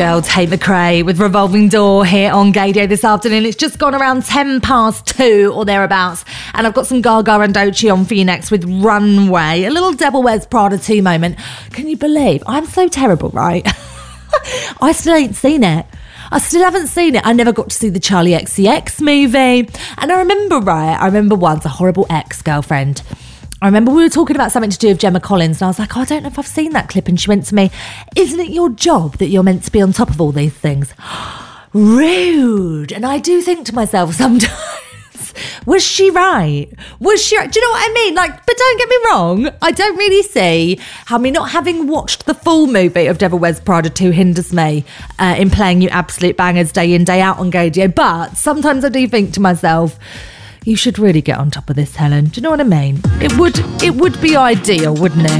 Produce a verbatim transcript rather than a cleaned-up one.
girl, Tate McRae, with Revolving Door here on Gaydio this afternoon. It's just gone around ten past two or thereabouts, and I've got some Gaga and Doechii on for you next with Runway, a little Devil Wears Prada two moment. Can you believe? I'm so terrible, right? I still ain't seen it. I still haven't seen it. I never got to see the Charlie X C X movie. And I remember, right, I remember once a horrible ex-girlfriend. I remember we were talking about something to do with Gemma Collins, and I was like, oh, I don't know if I've seen that clip. And she went to me, isn't it your job that you're meant to be on top of all these things? Rude. And I do think to myself sometimes, was she right? Was she right? Do you know what I mean? Like, but don't get me wrong, I don't really see how me not having watched the full movie of Devil Wears Prada two hinders me uh, in playing you absolute bangers day in, day out on Gaydio. But sometimes I do think to myself, you should really get on top of this, Helen. Do you know what I mean? It would, it would be ideal, wouldn't it?